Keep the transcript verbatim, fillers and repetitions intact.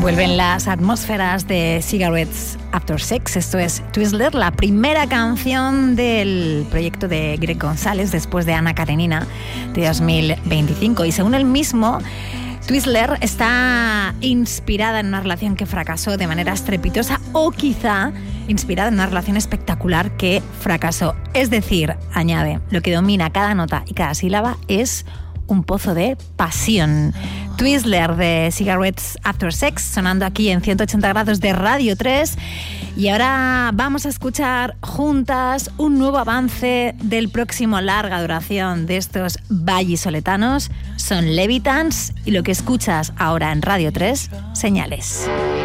Vuelven las atmósferas de Cigarettes After Sex. Esto es Twizzler, la primera canción del proyecto de Greg González después de Ana Karenina de dos mil veinticinco. Y según él mismo, Twizzler está inspirada en una relación que fracasó de manera estrepitosa o quizá inspirada en una relación espectacular que fracasó. Es decir, añade, lo que domina cada nota y cada sílaba es un pozo de pasión. Twizzler de Cigarettes After Sex, sonando aquí en ciento ochenta grados de Radio tres. Y ahora vamos a escuchar juntas un nuevo avance del próximo larga duración de estos vallisoletanos. Son Levitans y lo que escuchas ahora en Radio tres, Señales.